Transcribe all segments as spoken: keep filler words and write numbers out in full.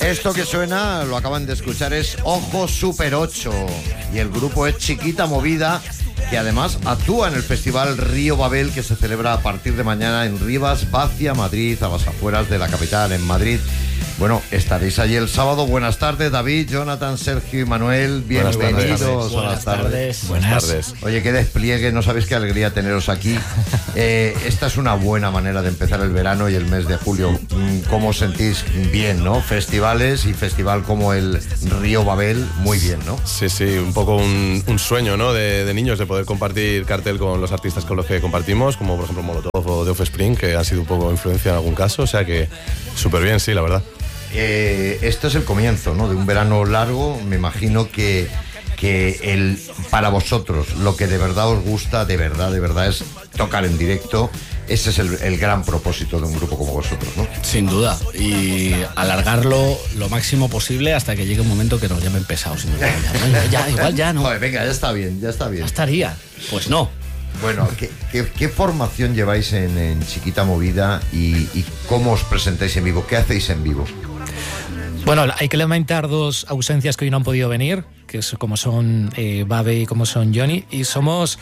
Esto que suena, lo acaban de escuchar, es Ojo Super ocho. Y el grupo es Chiquita Movida, que además actúa en el Festival Río Babel, que se celebra a partir de mañana en Rivas Vacia, Madrid, a las afueras de la capital, en Madrid. Bueno, estaréis allí el sábado. Buenas tardes, David, Jonathan, Sergio y Manuel. Bienvenidos. Buenas tardes. Buenas tardes. Oye, qué despliegue, no sabéis qué alegría teneros aquí. Eh, esta es una buena manera de empezar el verano y el mes de julio. ¿Cómo os sentís? Bien, ¿no? Festivales y festival como el Río Babel, muy bien, ¿no? Sí, sí, un poco un, un sueño, ¿no? De, de niños, de poder compartir cartel con los artistas con los que compartimos, como por ejemplo Molotov o The Offspring, que han sido un poco influencia en algún caso, o sea que súper bien, sí, la verdad. Eh, esto es el comienzo, ¿no? De un verano largo. Me imagino que, que el, para vosotros lo que de verdad os gusta, de verdad, de verdad, es tocar en directo. Ese es el, el gran propósito de un grupo como vosotros, ¿no? Sin duda. Y alargarlo lo máximo posible hasta que llegue un momento que nos llamen pesados. Y nos digan, ya, ya, igual ya, ¿no? Joder, venga, ya está bien, ya está bien. Ya estaría. Pues no. Bueno, ¿qué, qué, qué formación lleváis en, en Chiquita Movida y, y cómo os presentáis en vivo? ¿Qué hacéis en vivo? Bueno, hay que lamentar dos ausencias que hoy no han podido venir, que es como son eh, Babe y como son Johnny, y somos...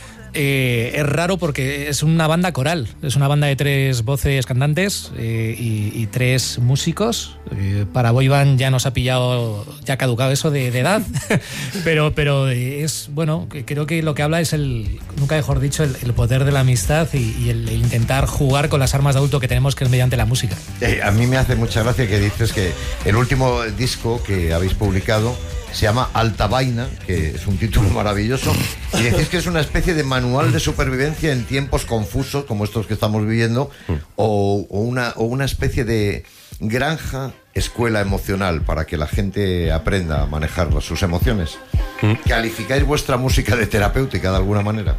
Eh, es raro porque es una banda coral, es una banda de tres voces cantantes eh, y, y tres músicos. Eh, para boy band ya nos ha pillado, ya ha caducado eso de, de edad, pero, pero es, bueno, creo que lo que habla es el, nunca mejor dicho, el, el poder de la amistad y, y el, el intentar jugar con las armas de adulto que tenemos, que es mediante la música. Eh, a mí me hace mucha gracia que dices que el último disco que habéis publicado se llama Alta Vaina, que es un título maravilloso, y decís que es una especie de manual de supervivencia en tiempos confusos como estos que estamos viviendo, o, o, una, o una especie de granja escuela emocional para que la gente aprenda a manejar sus emociones. ¿Calificáis vuestra música de terapéutica de alguna manera?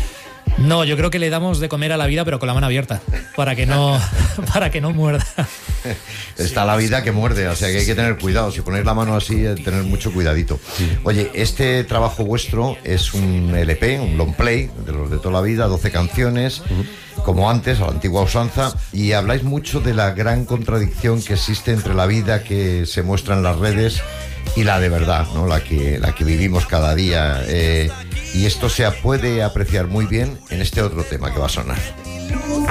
No, yo creo que le damos de comer a la vida, pero con la mano abierta, para que no, para que no muerda. Está la vida que muerde, o sea que hay que tener cuidado. Si ponéis la mano así, tener mucho cuidadito. Oye, este trabajo vuestro es un L P, un long play, de los de toda la vida, doce canciones, como antes, a la antigua usanza, y habláis mucho de la gran contradicción que existe entre la vida que se muestra en las redes y la de verdad, ¿no? La que, la que vivimos cada día. Eh, y esto se puede apreciar muy bien en este otro tema que va a sonar.